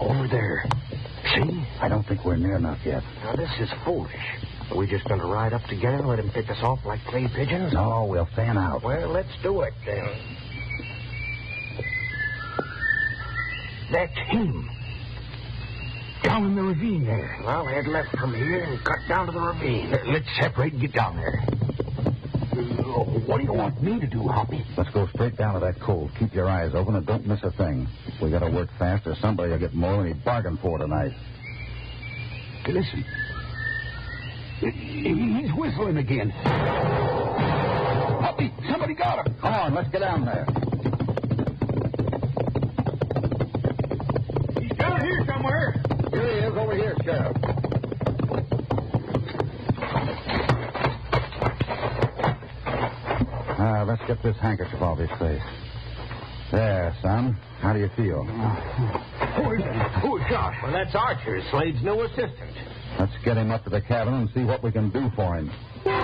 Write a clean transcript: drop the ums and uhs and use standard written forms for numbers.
Over there. See? I don't think we're near enough yet. Now, this is foolish. Are we just going to ride up together and let him pick us off like clay pigeons? No, we'll fan out. Well, let's do it, then. That's him. Down in the ravine there. Well, head left from here and cut down to the ravine. Let's separate and get down there. What do you want me to do, Hoppy? Let's go straight down to that cove. Keep your eyes open and don't miss a thing. We got to work fast or somebody will get more than he bargained for tonight. Hey, listen. He's whistling again. Hoppy, somebody got him. Come on, let's get down there. He's down here somewhere. Here he is, over here, Sheriff. Let's get this handkerchief off his face. There, son. How do you feel? Who is Josh? Well, that's Archer, Slade's new assistant. Let's get him up to the cabin and see what we can do for him.